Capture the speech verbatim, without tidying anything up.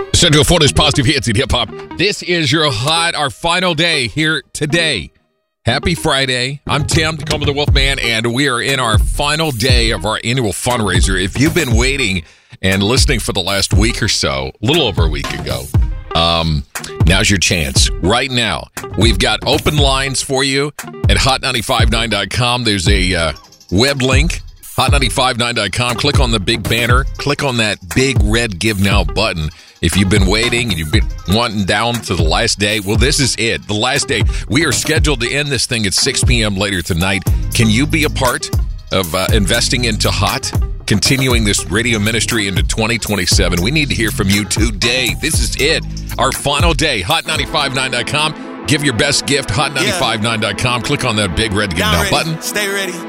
Central Florida's positive hits in hip hop. This is your hot, our final day here today. Happy Friday. I'm Tim, the Come of the Wolfman, and we are in our final day of our annual fundraiser. If you've been waiting and listening for the last week or so, a little over a week ago, um, now's your chance. Right now, we've got open lines for you at hot nine five nine dot com. There's a uh, web link, hot nine five nine dot com. Click on the big banner. Click on that big red Give Now button. If you've been waiting and you've been wanting down to the last day, well, this is it. The last day. We are scheduled to end this thing at six p.m. later tonight. Can you be a part of uh, investing into Hot, continuing this radio ministry into twenty twenty-seven? We need to hear from you today. This is it. Our final day. hot nine five nine dot com. Give your best gift, hot nine five nine dot com. Click on that big red Give Now button. Stay ready.